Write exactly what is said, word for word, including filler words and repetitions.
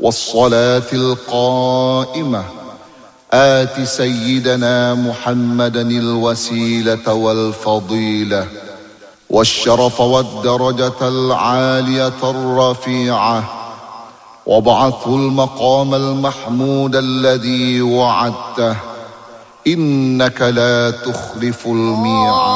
والصلاة القائمة آت سيدنا محمدا الوسيلة والفضيلة والشرف والدرجة العالية الرفيعة، وابعثه المقام المحمود الذي وعدته، إنك لا تخلف الميعاد.